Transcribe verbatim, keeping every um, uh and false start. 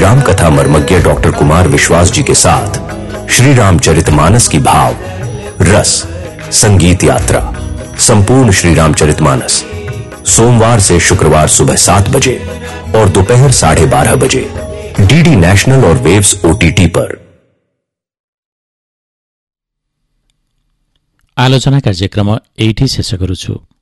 राम कथा मर्मज्ञ डॉक्टर कुमार विश्वास जी के साथ श्री रामचरितमानस की भाव रस संगीत यात्रा संपूर्ण श्री रामचरितमानस सोमवार से शुक्रवार सुबह सात बजे और दोपहर साढ़े बारह बजे डीडी नेशनल और वेव्स ओटीटी पर। आलोचना कार्यक्रम एठी शेष गर्छु।